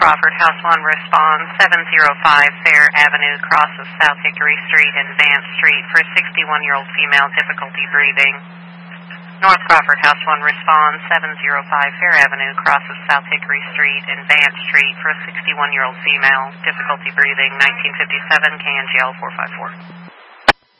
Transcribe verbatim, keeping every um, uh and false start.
Crawford, House one responds, seven oh five Fair Avenue crosses South Hickory Street and Vance Street for a sixty-one-year-old female, difficulty breathing. North Crawford, House one responds, seven oh five Fair Avenue crosses South Hickory Street and Vance Street for a sixty-one-year-old female, difficulty breathing, nineteen fifty-seven K N G L four five four.